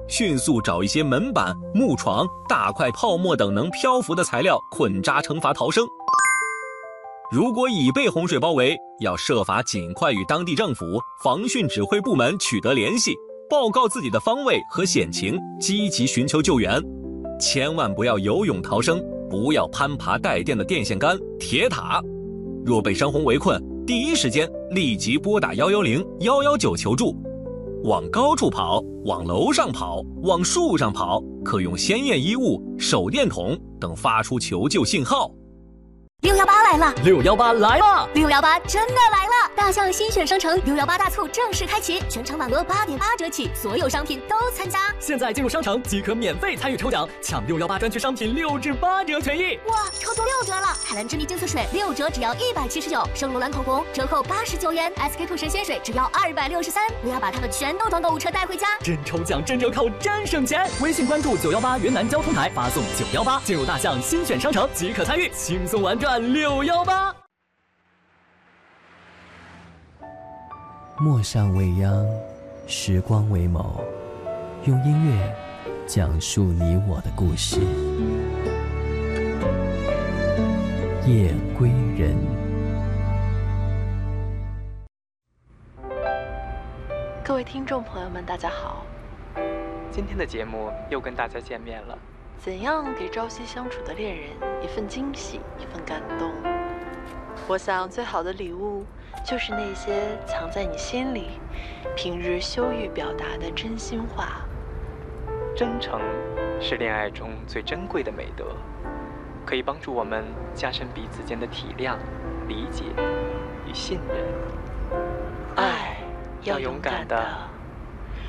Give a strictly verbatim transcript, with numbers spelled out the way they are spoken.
迅速找一些门板、木床、大块泡沫等能漂浮的材料捆扎惩罚逃生。如果已被洪水包围，要设法尽快与当地政府、防汛指挥部门取得联系，报告自己的方位和险情，积极寻求救援。千万不要游泳逃生，不要攀爬带电的电线杆、铁塔。若被山洪围困，第一时间立即拨打一一零、一一九求助。往高处跑，往楼上跑，往树上跑，可用鲜艳衣物、手电筒等发出求救信号。 六幺八来了， 六幺八来了， 六幺八真的来了！大象新选商城六幺八大促正式开启，全场满额八点八折起，所有商品都参加。 现在进入商城即可免费参与抽奖，抢六幺八专区商品六至八折权益。 哇，抽中六折了！海蓝之谜净色水六折只要一百七十九，圣罗兰口红折扣八十九元 ，S K two 神仙水只要二百六十三。我要把它们全都装购物车带回家。 真抽奖，真折扣，真省钱！微信关注九幺八云南交通台，发送九幺八进入大象新选商城即可参与，轻松玩转六幺八。 陌上未央，时光为眸，用音乐讲述你我的故事。夜归人。 各位听众朋友们，大家好。 今天的节目又跟大家见面了。 怎样给朝夕相处的恋人一份惊喜，一份感动？我想最好的礼物，就是那些藏在你心里，平日羞于表达的真心话。 真诚是恋爱中最珍贵的美德，可以帮助我们加深彼此间的体谅、理解与信任。爱要勇敢的